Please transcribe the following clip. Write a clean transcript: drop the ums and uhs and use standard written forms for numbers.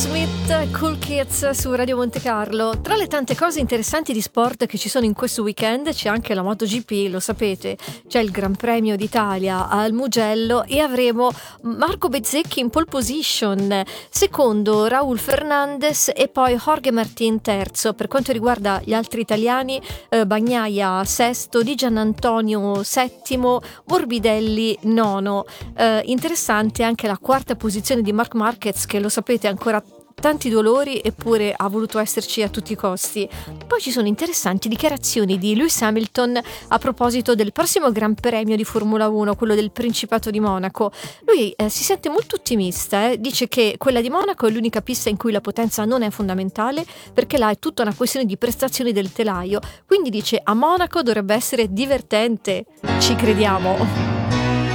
Smith, Cool Kids su Radio Monte Carlo. Tra le tante cose interessanti di sport che ci sono in questo weekend c'è anche la MotoGP, lo sapete, c'è il Gran Premio d'Italia al Mugello e avremo Marco Bezzecchi in pole position, secondo Raúl Fernández e poi Jorge Martín terzo. Per quanto riguarda gli altri italiani, Bagnaia sesto, Di Giannantonio settimo, Morbidelli nono. Interessante anche la quarta posizione di Marc Marquez, che lo sapete ancora tanti dolori eppure ha voluto esserci a tutti i costi. Poi ci sono interessanti dichiarazioni di Lewis Hamilton a proposito del prossimo Gran Premio di Formula 1, quello del Principato di Monaco. Lui si sente molto ottimista, dice che quella di Monaco è l'unica pista in cui la potenza non è fondamentale, perché là è tutta una questione di prestazioni del telaio, quindi dice a Monaco dovrebbe essere divertente. Ci crediamo.